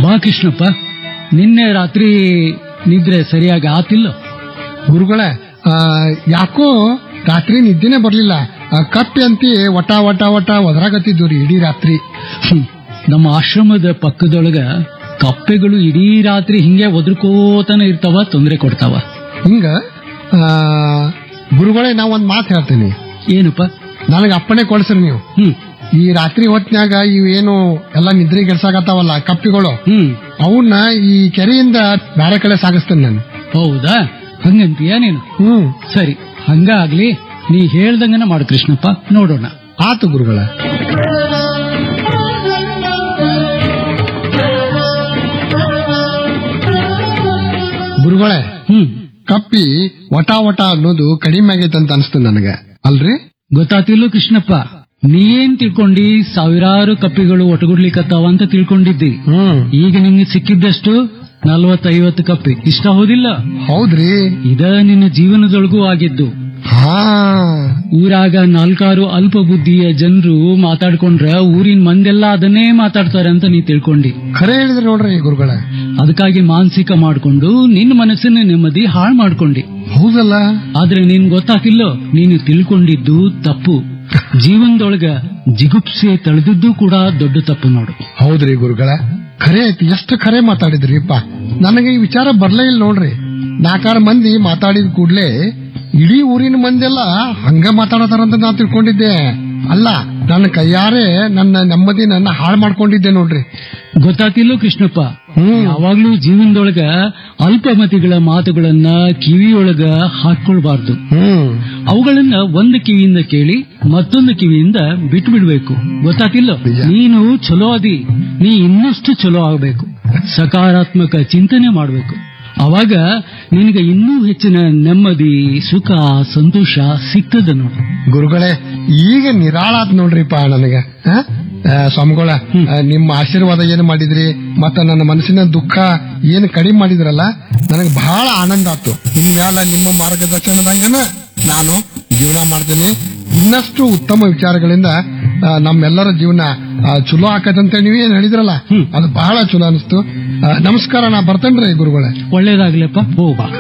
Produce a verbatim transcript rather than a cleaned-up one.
ಬಾ ಕೃಷ್ಣಪ್ಪ, ನಿನ್ನೆ ರಾತ್ರಿ ನಿದ್ರೆ ಸರಿಯಾಗಿ ಆತಿಲ್ಲ? ಗುರುಗಳೇ, ಆ, ಯಾಕೋ ರಾತ್ರಿ ನಿದ್ದೆನೆ ಬರ್ಲಿಲ್ಲ. ಆ, ಕಪ್ಪೆ ಅಂತಿ ವಟ ವಟ ವಟ ಒದರಾಗತ್ತಿದ್ದು ರೀ ಇಡೀ ರಾತ್ರಿ. ಹ್ಮ್. ನಮ್ಮ ಆಶ್ರಮದ ಪಕ್ಕದೊಳಗ ಕಪ್ಪೆಗಳು ಇಡೀ ರಾತ್ರಿ ಹಿಂಗೆ ಒದರ್ಕೋತಾನೆ ಇರ್ತಾವ, ತೊಂದರೆ ಕೊಡ್ತಾವ. ಹಿಂಗ ಆ, ಗುರುಗಳೇ, ನಾ ಒಂದ್ ಮಾತು ಹೇಳ್ತೀನಿ. ಏನಪ್ಪ? ನನಗೆ ಅಪ್ಪಣೆ ಕೊಡ್ಸ್ರಿ ನೀವು. ಹ್ಮ್ ಈ ರಾತ್ರಿ ಹೊತ್ನ್ಯಾಗ ಇವೇನು ಎಲ್ಲ ನಿದ್ರೆ ಗೆಲ್ಸಾಕತ್ತಾವಲ್ಲ ಕಪ್ಪಿಗಳು, ಹ್ಮ್ ಅವನ್ನ ಈ ಕೆರೆಯಿಂದ ಬೇರೆ ಕಡೆ ಸಾಗಿಸ್ತೇನೆ ನಾನು. ಹೌದಾ? ಹಂಗಂತೀಯ ನೀನು? ಹ್ಮ್, ಸರಿ, ಹಂಗಾಗ್ಲಿ. ನೀ ಹೇಳ್ದಂಗನ ಮಾಡು ಕೃಷ್ಣಪ್ಪ, ನೋಡೋಣ. ಆತು ಗುರುಗಳ. ಗುರುಗಳೇ, ಹ್ಮ್ ಕಪ್ಪಿ ವಟ ವಟ ಅನ್ನೋದು ಕಡಿಮೆ ಆಗೈತೆ ಅಂತ ಅನಿಸ್ತದೆ ನನಗೆ, ಅಲ್ರಿ? ಗೊತ್ತಾತಿಲ್ಲ ಕೃಷ್ಣಪ್ಪ, ನೀ ಏನ್ ತಿಳ್ಕೊಂಡಿ? ಸಾವಿರಾರು ಕಪ್ಪಿಗಳು ಒಟಗುಡ್ಲಿಕ್ಕತ್ತಾವ ಅಂತ ತಿಳ್ಕೊಂಡಿದ್ದಿ. ಹ್ಮ್, ಈಗ ನಿಂಗೆ ಸಿಕ್ಕಿದ್ದಷ್ಟು ನಲ್ವತ್ತೈವತ್ತು ಕಪ್ಪಿ, ಇಷ್ಟ ಹೌದಿಲ್ಲ? ಹೌದ್ರಿ. ಇದ ನಿನ್ನ ಜೀವನದೊಳಗೂ ಆಗಿದ್ದು. ಹಾ, ಊರಾಗ ನಾಲ್ಕಾರು ಅಲ್ಪ ಬುದ್ಧಿಯ ಜನರು ಮಾತಾಡ್ಕೊಂಡ್ರ ಊರಿನ ಮಂದೆಲ್ಲ ಅದನ್ನೇ ಮಾತಾಡ್ತಾರೆ ಅಂತ ನೀ ತಿಳ್ಕೊಂಡಿ. ಖರೆ ಹೇಳಿದ್ರಿ ನೋಡ್ರಿ ಗುರುಗಳ. ಅದಕ್ಕಾಗಿ ಮಾನಸಿಕ ಮಾಡ್ಕೊಂಡು ನಿನ್ನ ಮನಸ್ಸಿನ ನೆಮ್ಮದಿ ಹಾಳು ಮಾಡ್ಕೊಂಡಿ. ಹೌದಲ್ಲ? ಆದ್ರೆ ನೀನ್ ಗೊತ್ತಾಗಿಲ್ಲ, ನೀನು ತಿಳ್ಕೊಂಡಿದ್ದು ತಪ್ಪು. ಜೀವನದೊಳಗ ಜಿಗುಪ್ಸೆ ತಳೆದಿದ್ದು ಕೂಡ ದೊಡ್ಡ ತಪ್ಪು ನೋಡು. ಹೌದ್ರಿ ಗುರುಗಳ, ಖರೆ ಐತಿ. ಎಷ್ಟು ಖರೆ ಮಾತಾಡಿದ್ರಿಪ್ಪ. ನನಗೆ ಈ ವಿಚಾರ ಬರ್ಲೇ ಇಲ್ಲ ನೋಡ್ರಿ. ನಾಲ್ಕಾರು ಮಂದಿ ಮಾತಾಡಿದ ಕೂಡ್ಲೆ ಇಡೀ ಊರಿನ ಮಂದಿಯೆಲ್ಲ ಹಂಗ ಮಾತಾಡತಾರಂತ ನಾ ತಿಳ್ಕೊಂಡಿದ್ದೆ. ಅಲ್ಲ, ನನ್ನ ಕೈಯಾರೆ ನನ್ನ ನೆಮ್ಮದಿ ನನ್ನ ಹಾಳು ಮಾಡ್ಕೊಂಡಿದ್ದೆ ನೋಡ್ರಿ. ಗೊತ್ತಾತಿಲ್ಲೋ ಕೃಷ್ಣಪ್ಪ, ಹ್ಮ್. ಯಾವಾಗ್ಲೂ ಜೀವನದೊಳಗ ಅಲ್ಪಮತಿಗಳ ಮಾತುಗಳನ್ನ ಕಿವಿಯೊಳಗ ಹಾಕೊಳ್ಬಾರ್ದು. ಹ್ಮ್, ಅವುಗಳನ್ನ ಒಂದು ಕಿವಿಯಿಂದ ಕೇಳಿ ಮತ್ತೊಂದು ಕಿವಿಯಿಂದ ಬಿಟ್ಟು ಬಿಡ್ಬೇಕು. ಗೊತ್ತಾತಿಲ್ಲ? ನಿಜ. ನೀನು ಚಲೋ ಅದಿ, ನೀ ಇನ್ನಷ್ಟು ಚಲೋ ಆಗ್ಬೇಕು, ಸಕಾರಾತ್ಮಕ ಚಿಂತನೆ ಮಾಡ್ಬೇಕು. ಅವಾಗ ನಿನಗೆ ಇನ್ನೂ ಹೆಚ್ಚಿನ ನೆಮ್ಮದಿ, ಸುಖ, ಸಂತೋಷ ಸಿಗ್ತದ ನೋಡು. ಗುರುಗಳೇ, ಈಗ ನಿರಾಳಾತ್ ನೋಡ್ರಿಪ್ಪ ನನಗೆ. ಆ? ಆ, ಸ್ವಾಮಿಗಳ, ಆ, ನಿಮ್ಮ ಆಶೀರ್ವಾದ ಏನು ಮಾಡಿದ್ರಿ, ಮತ್ತ ನನ್ನ ಮನಸ್ಸಿನ ದುಃಖ ಏನು ಕಡಿಮೆ ಮಾಡಿದ್ರಲ್ಲ, ನನಗೆ ಬಹಳ ಆನಂದ ಆಯ್ತು. ಇನ್ನು ಮ್ಯಾಲ ನಿಮ್ಮ ಮಾರ್ಗದರ್ಶನದಂಗನ ನಾನು ಜೀವನ ಮಾಡ್ತೇನೆ. ಇನ್ನಷ್ಟು ಉತ್ತಮ ವಿಚಾರಗಳಿಂದ ಆ, ನಮ್ಮೆಲ್ಲರ ಜೀವನ ಆ, ಚಲೋ ಆಕತ್ತಂತ ನೀವೇನ್ ಹೇಳಿದ್ರಲ್ಲ, ಅದು ಬಹಳ ಚಲೋ ಅನಿಸ್ತು. ಆ, ನಮಸ್ಕಾರ, ನಾ ಬರ್ತೇನ್ರಿ ಗುರುಗಳೇ. ಒಳ್ಳೇದಾಗ್ಲಪ್ಪ, ಹೋಗ.